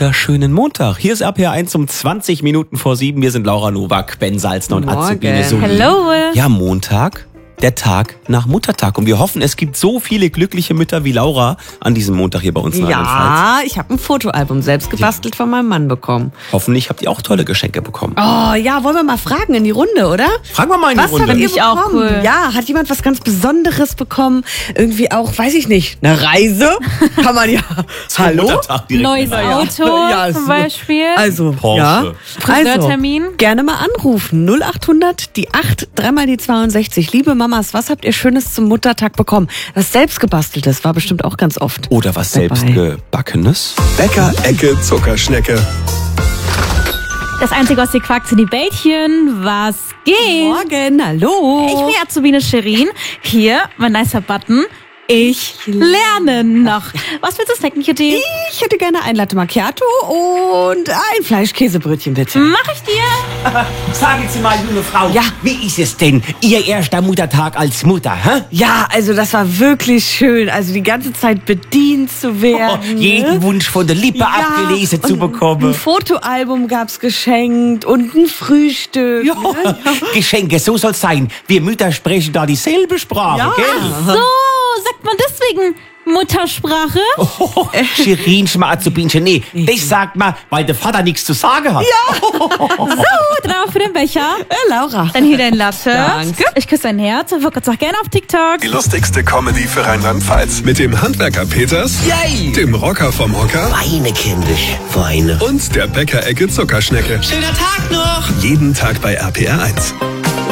wunderschönen Montag. Hier ist RPR 1 um 20 Minuten vor 7. Wir sind Laura Nowak, Ben Salzner und Azubine Soli. Hallo. Ja, Montag, der Tag nach Muttertag. Und wir hoffen, es gibt so viele glückliche Mütter wie Laura an diesem Montag hier bei uns in Rheinland-Pfalz. Ja, ich habe ein Fotoalbum selbst gebastelt von meinem Mann bekommen. Hoffentlich habt ihr auch tolle Geschenke bekommen. Oh ja, wollen wir mal fragen in die Runde, oder? Fragen wir mal in die Runde. Was habt ihr ich auch bekommen? cool. Ja, hat jemand was ganz Besonderes bekommen? Irgendwie auch, weiß ich nicht, eine Reise? Kann man ja. Hallo? Muttertag direkt. Neues Auto Ja, zum so. Beispiel. Also, Porsche. ja. Friseurtermin. Also, gerne mal anrufen. 0800, die 8, dreimal die 62. Liebe Mamas, was habt ihr Schönes zum Muttertag bekommen? Was selbst gebasteltes war bestimmt auch ganz oft. Oder was dabei. selbstgebackenes. Bäcker-Ecke Zuckerschnecke. Das Einzige, was ihr quackt, sind die Bällchen. Was geht? Morgen, hallo. Ich bin Azubine Shirin. Hier, mein nicer Button. Ich lerne noch. Was willst du snacken, Kitty? Ich hätte gerne ein Latte Macchiato und ein Fleischkäsebrötchen, bitte. Mach ich dir. Sagen Sie mal, junge Frau, Ja. wie ist es denn, Ihr erster Muttertag als Mutter, hä? Ja, also das war wirklich schön. Also die ganze Zeit bedient zu werden. Jeden Wunsch von der Lippe abgelesen zu und Ein bekommen. Fotoalbum gab's geschenkt und ein Frühstück. Ja, Ne? Geschenke, so soll's sein. Wir Mütter sprechen da dieselbe Sprache, Ja. gell? So, sagt man deswegen Muttersprache? Oh, Shirin, Schmarzubinchen, nee, das sagt man, weil der Vater nichts zu sagen hat. Ja. So, drauf für den Becher. Laura. Dann hier dein Latte. Danke. Ich küsse dein Herz und folgt uns auch gerne auf TikTok. Die lustigste Comedy für Rheinland-Pfalz. Mit dem Handwerker Peters, Yay. dem Rocker vom Hocker Weine, kindisch, Weine. und der Bäcker-Ecke Zuckerschnecke. Schöner Tag noch. Jeden Tag bei RPR 1.